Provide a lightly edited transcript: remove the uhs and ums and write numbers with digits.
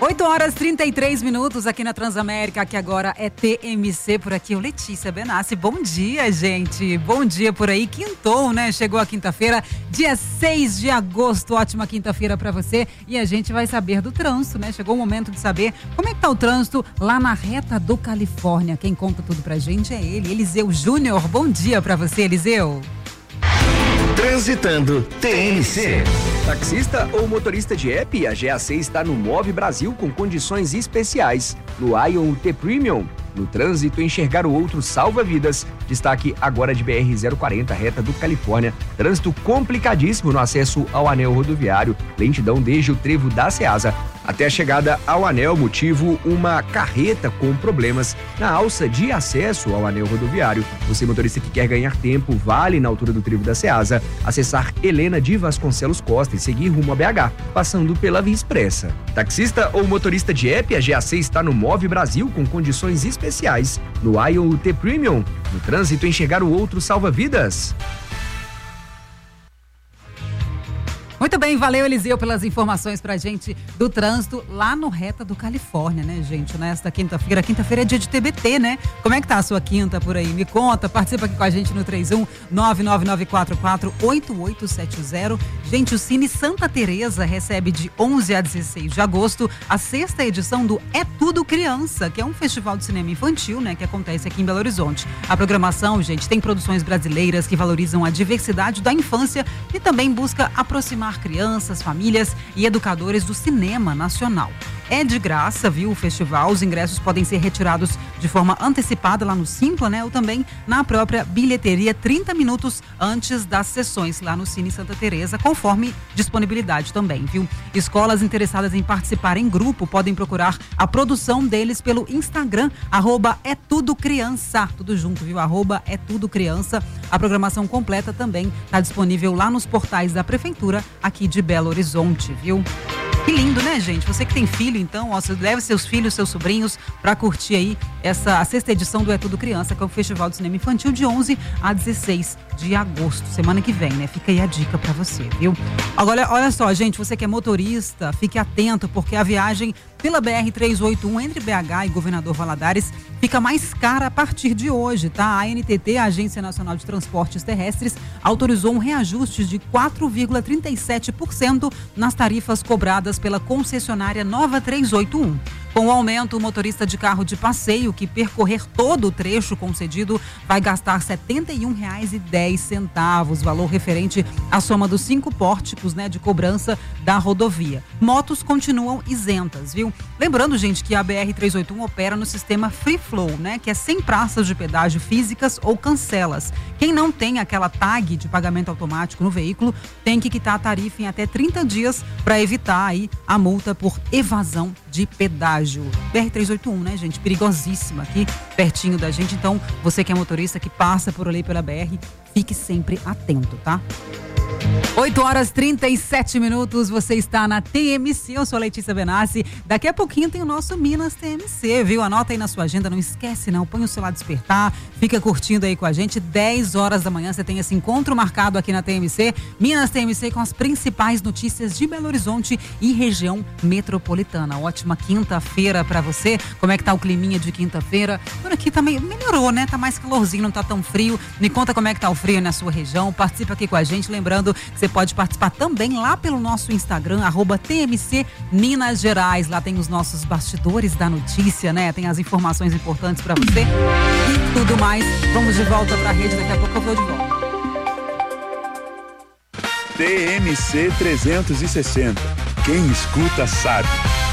8h33 aqui na Transamérica, que agora é TMC por aqui. Eu, Letícia Benassi, bom dia, gente. Bom dia por aí. Quintou, né? Chegou a quinta-feira, dia 6 de agosto. Ótima quinta-feira pra você. E a gente vai saber do trânsito, né? Chegou o momento de saber como é que tá o trânsito lá na reta do Califórnia. Quem conta tudo pra gente é ele, Eliseu Júnior. Bom dia pra você, Eliseu. Transitando TMC. Taxista ou motorista de app, a GAC está no Move Brasil com condições especiais. No Ion T Premium, no trânsito, enxergar o outro salva vidas. Destaque agora de BR-040, reta do Califórnia. Trânsito complicadíssimo no acesso ao anel rodoviário. Lentidão desde o trevo da Ceasa até a chegada ao anel, motivo uma carreta com problemas na alça de acesso ao anel rodoviário. Você, motorista que quer ganhar tempo, vale na altura do trevo da Ceasa acessar Helena de Vasconcelos Costa e seguir rumo a BH, passando pela Via Expressa. Taxista ou motorista de app, a GAC está no Move Brasil com condições especiais. No Ion T Premium, no trânsito, enxergar o outro salva vidas. Muito bem, valeu, Eliseu, pelas informações pra gente do trânsito lá no Reta do Califórnia, né, gente? Nesta quinta-feira é dia de TBT, né? Como é que tá a sua quinta por aí? Me conta, participa aqui com a gente no 31-99944-8870. Gente, o Cine Santa Teresa recebe de 11 a 16 de agosto a 6ª edição do É Tudo Criança, que é um festival de cinema infantil, né, que acontece aqui em Belo Horizonte. A programação, gente, tem produções brasileiras que valorizam a diversidade da infância e também busca aproximar crianças, famílias e educadores do cinema nacional. É de graça, viu, o festival. Os ingressos podem ser retirados de forma antecipada lá no Simpla, né? Ou também na própria bilheteria 30 minutos antes das sessões lá no Cine Santa Teresa, conforme disponibilidade também, viu? Escolas interessadas em participar em grupo podem procurar a produção deles pelo Instagram, @étudocriança, tudo junto, viu? @étudocriança. A programação completa também está disponível lá nos portais da Prefeitura aqui de Belo Horizonte, viu? Que lindo, né, gente? Você que tem filho, então, ó, leve seus filhos, seus sobrinhos para curtir aí a 6ª edição do É Tudo Criança, que é o Festival de Cinema Infantil de 11 a 16 de agosto, semana que vem, né? Fica aí a dica para você, viu? Agora, olha só, gente, você que é motorista, fique atento, porque a viagem pela BR-381 entre BH e Governador Valadares fica mais cara a partir de hoje, tá? A ANTT, a Agência Nacional de Transportes Terrestres, autorizou um reajuste de 4,37% nas tarifas cobradas pela concessionária Nova 381. Com o aumento, o motorista de carro de passeio que percorrer todo o trecho concedido vai gastar R$ 71,10, valor referente à soma dos 5 pórticos, né, de cobrança da rodovia. Motos continuam isentas, viu? Lembrando, gente, que a BR-381 opera no sistema Free Flow, né, que é sem praças de pedágio físicas ou cancelas. Quem não tem aquela tag de pagamento automático no veículo tem que quitar a tarifa em até 30 dias para evitar aí a multa por evasão de pedágio. BR-381, né, gente? Perigosíssima aqui, pertinho da gente. Então, você que é motorista, que passa por ali pela BR, fique sempre atento, tá? 8h37, você está na TMC, eu sou a Letícia Benassi. Daqui a pouquinho tem o nosso Minas TMC, viu? Anota aí na sua agenda, não esquece não, põe o celular despertar, fica curtindo aí com a gente. 10 horas da manhã você tem esse encontro marcado aqui na TMC, Minas TMC, com as principais notícias de Belo Horizonte e região metropolitana. Ótima quinta-feira pra você. Como é que tá o climinha de quinta-feira? Por aqui também melhorou, né? Tá mais calorzinho, não tá tão frio. Me conta como é que tá o frio na sua região, participa aqui com a gente, lembrando que você pode participar também lá pelo nosso Instagram, @TMC Minas Gerais. Lá tem os nossos bastidores da notícia, né? Tem as informações importantes para você e tudo mais. Vamos de volta para a rede, daqui a pouco eu vou de volta. TMC 360. Quem escuta sabe.